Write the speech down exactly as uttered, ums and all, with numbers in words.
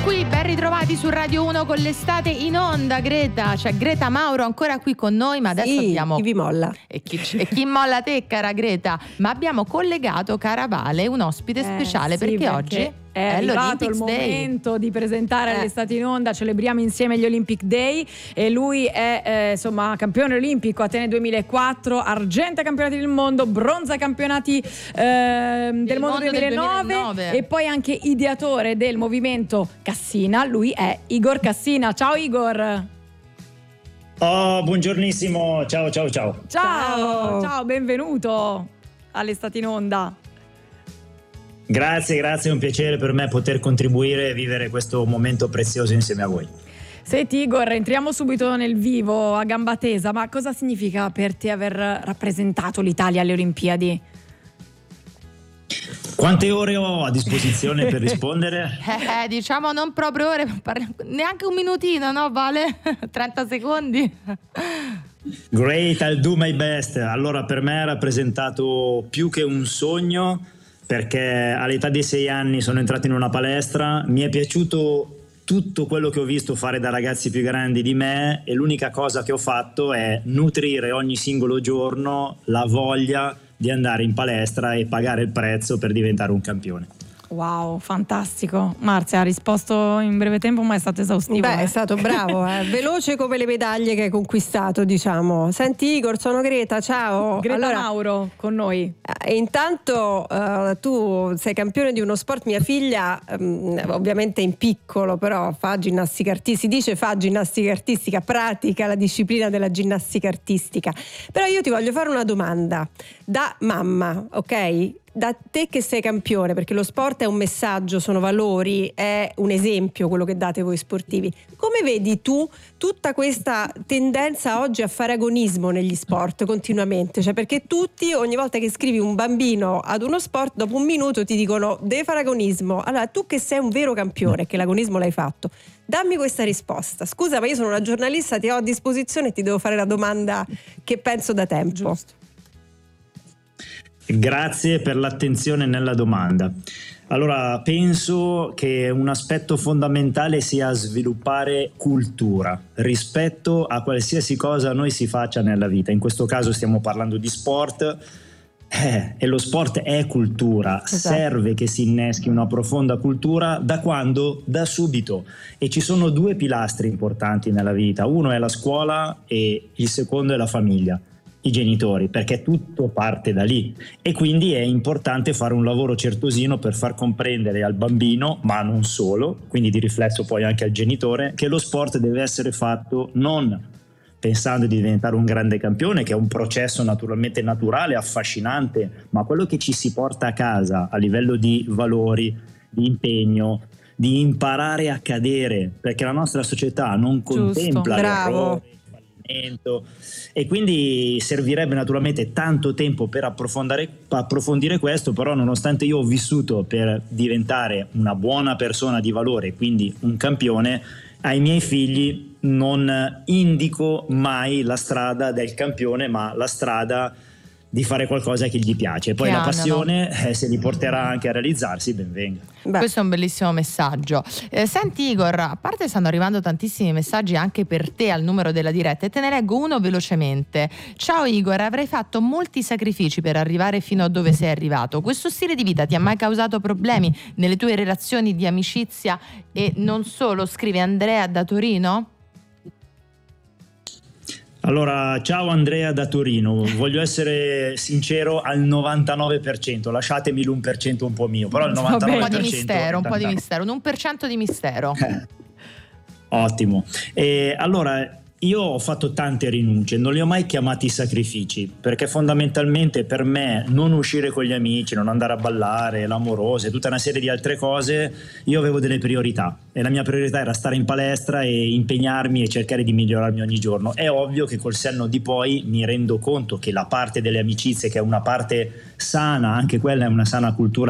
qui, ben ritrovati su Radio uno con l'estate in onda. Greta, c'è Greta Mauro ancora qui con noi, ma adesso sì, abbiamo... chi vi molla? E chi, e chi molla te, cara Greta? Ma abbiamo collegato, cara Vale, un ospite Eh, speciale, sì, perché, perché oggi è è arrivato il l'Olympics Day. momento di presentare Eh. l'estate in onda. Celebriamo insieme gli Olympic Day e lui è eh, insomma campione olimpico Atene duemilaquattro, argento ai campionati del mondo, bronzo ai campionati eh, del mondo, mondo del duemilanove, duemilanove e poi anche ideatore del movimento Cassina. Lui è Igor Cassina. Ciao Igor. Oh, buongiornissimo, ciao ciao ciao. Ciao, Ciao. ciao, benvenuto all'estate in onda. Grazie, grazie, è un piacere per me poter contribuire e vivere questo momento prezioso insieme a voi. Senti Igor, entriamo subito nel vivo, a gamba tesa, ma cosa significa per te aver rappresentato l'Italia alle Olimpiadi? Quante ore ho a disposizione per rispondere? Eh, diciamo non proprio ore, parli- neanche un minutino, no Vale? trenta secondi. Great, I'll do my best. Allora, per me ha rappresentato più che un sogno, perché all'età di sei anni sono entrato in una palestra, mi è piaciuto tutto quello che ho visto fare da ragazzi più grandi di me e l'unica cosa che ho fatto è nutrire ogni singolo giorno la voglia di andare in palestra e pagare il prezzo per diventare un campione. Wow, fantastico. Marzia ha risposto in breve tempo, ma è stato esaustivo. Beh, eh. è stato bravo, eh. Veloce come le medaglie che hai conquistato, diciamo. Senti Igor, sono Greta, ciao. Greta allora, Mauro con noi. eh, intanto eh, tu sei campione di uno sport, mia figlia ehm, ovviamente in piccolo, però fa ginnastica artistica, si dice fa ginnastica artistica, pratica la disciplina della ginnastica artistica. Però io ti voglio fare una domanda da mamma, ok? Da te che sei campione, perché lo sport è un messaggio, sono valori, è un esempio quello che date voi sportivi. Come vedi tu tutta questa tendenza oggi a fare agonismo negli sport continuamente? Cioè, perché tutti, ogni volta che scrivi un bambino ad uno sport, dopo un minuto ti dicono deve fare agonismo. Allora, tu che sei un vero campione, che l'agonismo l'hai fatto, dammi questa risposta. Scusa, ma io sono una giornalista, ti ho a disposizione e ti devo fare la domanda che penso da tempo. Giusto. Grazie per l'attenzione nella domanda. Allora, penso che un aspetto fondamentale sia sviluppare cultura rispetto a qualsiasi cosa noi si faccia nella vita. In questo caso stiamo parlando di sport eh, e lo sport è cultura. Esatto. Serve che si inneschi una profonda cultura. Da quando? Da subito. E ci sono due pilastri importanti nella vita. Uno è la scuola e il secondo è la famiglia, i genitori, perché tutto parte da lì e quindi è importante fare un lavoro certosino per far comprendere al bambino, ma non solo, quindi di riflesso poi anche al genitore, che lo sport deve essere fatto non pensando di diventare un grande campione, che è un processo naturalmente naturale, affascinante, ma quello che ci si porta a casa a livello di valori, di impegno, di imparare a cadere, perché la nostra società non contempla l'errore, e quindi servirebbe naturalmente tanto tempo per approfondire, approfondire questo, però nonostante io ho vissuto per diventare una buona persona di valore, quindi un campione, ai miei figli non indico mai la strada del campione, ma la strada di fare qualcosa che gli piace. Poi Che la hanno, passione, no? eh, se li porterà anche a realizzarsi, ben venga. Beh. Questo è un bellissimo messaggio. Eh, senti Igor, a parte stanno arrivando tantissimi messaggi anche per te al numero della diretta e te ne leggo uno velocemente. Ciao Igor, avrai fatto molti sacrifici per arrivare fino a dove sei arrivato. Questo stile di vita ti ha mai causato problemi nelle tue relazioni di amicizia e non solo? Scrive Andrea da Torino. Allora, ciao Andrea da Torino, voglio essere sincero al novantanove per cento, lasciatemi l'uno per cento un po' mio, però il novantanove per cento Un po' di mistero, un po' di tanta- mistero, un uno per cento di mistero. Eh, Ottimo. E allora, io ho fatto tante rinunce, non li ho mai chiamati sacrifici, perché fondamentalmente per me non uscire con gli amici, non andare a ballare, l'amorosa e tutta una serie di altre cose, io avevo delle priorità e la mia priorità era stare in palestra e impegnarmi e cercare di migliorarmi ogni giorno. È ovvio che col senno di poi mi rendo conto che la parte delle amicizie, che è una parte sana, anche quella è una sana cultura